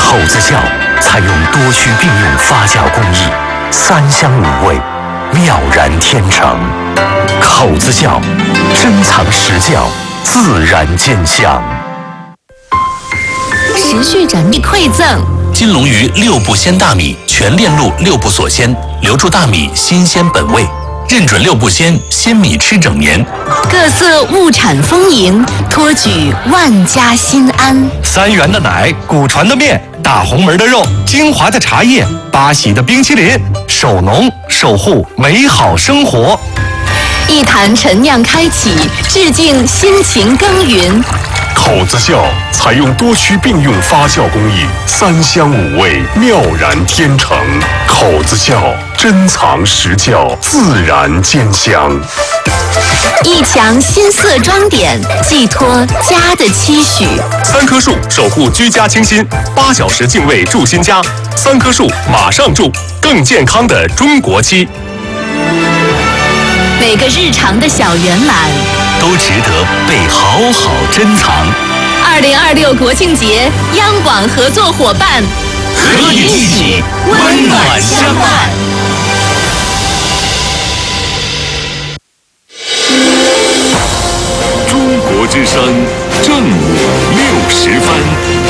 口子窖采用多区并用发酵工艺，3香5味，妙然天成。口子窖珍藏实窖，自然见香。 时序展地馈赠。 金龙鱼6步鲜大米，全链路6步锁鲜，留住大米新鲜本味。认准6步鲜，鲜米吃整年。 各色物产丰盈，托举万家心安。 3元的奶，古传的面，大红门的肉，精华的茶叶，八喜的冰淇淋，守农守护美好生活。 一坛陈酿开启，致敬辛勤耕耘。 口子窖采用多区并用发酵工艺，3香5味，妙然天成。口子窖珍藏实窖，自然见香。 一墙新色装点，寄托家的期许。 3棵树守护居家清新，8小时净味住新家。3棵树马上住，更健康的中国期。 每个日常的小圆满都值得被好好珍藏。 2026国庆节，央广合作伙伴， 和你一起温暖相伴。 中国之声正午60分。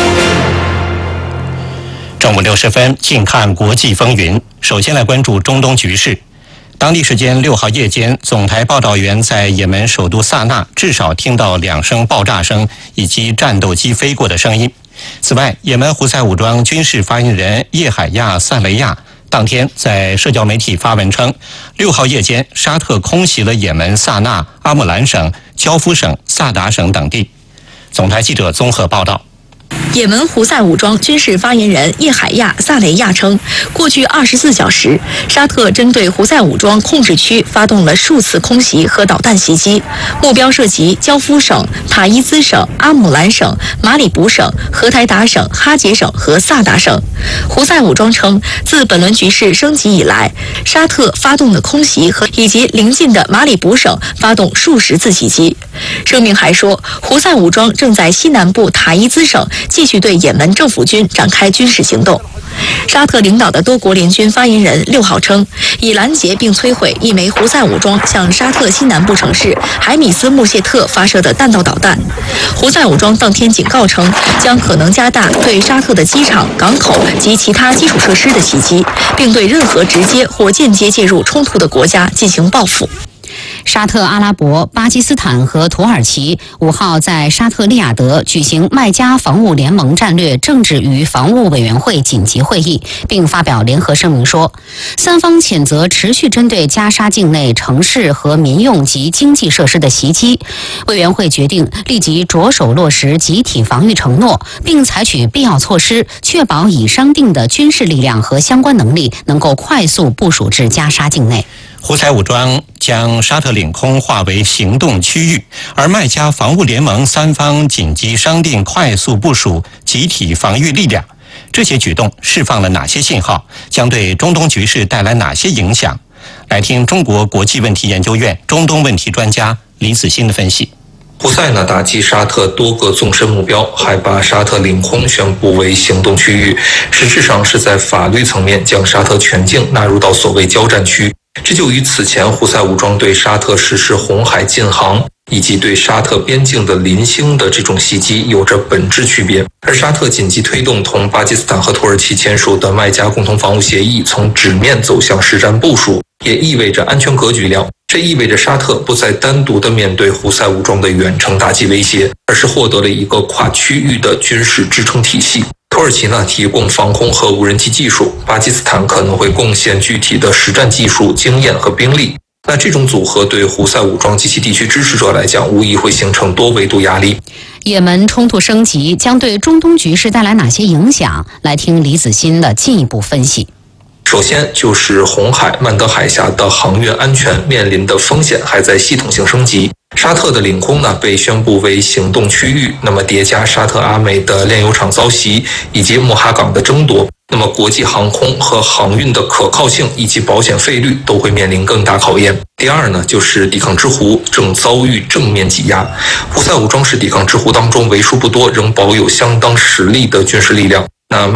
正午60分，近看国际风云。首先来关注中东局势。当地时间6号夜间，总台报道员在也门首都萨那至少听到2声爆炸声以及战斗机飞过的声音。此外，也门胡塞武装军事发言人叶海亚·萨雷亚当天在社交媒体发文称，6号夜间沙特空袭了也门萨那、阿姆兰省、焦夫省、萨达省等地。总台记者综合报道。 也门胡塞武装军事发言人叶海亚·萨雷亚称，过去24小时，沙特针对胡塞武装控制区发动了数次空袭和导弹袭击，目标涉及焦夫省、塔伊兹省、阿姆兰省、马里卜省、荷台达省、哈杰省和萨达省。胡塞武装称，自本轮局势升级以来，沙特发动的空袭以及邻近的马里卜省发动数十次袭击。声明还说，胡塞武装正在西南部塔伊兹省继续对也门政府军展开军事行动。沙特领导的多国联军发言人6号称，已拦截并摧毁一枚胡塞武装向沙特西南部城市海米斯穆谢特发射的弹道导弹。胡塞武装当天警告称，将可能加大对沙特的机场、港口及其他基础设施的袭击，并对任何直接或间接介入冲突的国家进行报复。 沙特阿拉伯、巴基斯坦和土耳其5号在沙特利雅得举行麦加防务联盟战略政治与防务委员会紧急会议，并发表联合声明说，三方谴责持续针对加沙境内城市和民用及经济设施的袭击。委员会决定立即着手落实集体防御承诺，并采取必要措施，确保已商定的军事力量和相关能力能够快速部署至加沙境内。 胡塞武装将沙特领空划为行动区域，而麦加防务联盟3方紧急商定快速部署集体防御力量。这些举动释放了哪些信号？将对中东局势带来哪些影响？来听中国国际问题研究院中东问题专家李子欣的分析。 胡塞呢打击沙特多个纵深目标，还把沙特领空宣布为行动区域，实质上是在法律层面将沙特全境纳入到所谓交战区。这就与此前胡塞武装对沙特实施红海禁航以及对沙特边境的临星的这种袭击有着本质区别。而沙特紧急推动同巴基斯坦和土耳其签署的麦加共同防务协议从纸面走向实战部署，也意味着安全格局亮。这意味着沙特不再单独的面对胡塞武装的远程打击威胁，而是获得了一个跨区域的军事支撑体系。土耳其呢提供防空和无人机技术，巴基斯坦可能会贡献具体的实战技术、经验和兵力。那这种组合对胡塞武装及其地区支持者来讲，无疑会形成多维度压力。 也门冲突升级将对中东局势带来哪些影响？来听李子欣的进一步分析。 首先就是红海、曼德海峡的航运安全面临的风险还在系统性升级。沙特的领空呢被宣布为行动区域，那么叠加沙特阿美的炼油厂遭袭以及穆哈港的争夺，那么国际航空和航运的可靠性以及保险费率都会面临更大考验。第二呢，就是抵抗之湖正遭遇正面挤压。胡塞武装是抵抗之湖当中为数不多仍保有相当实力的军事力量。那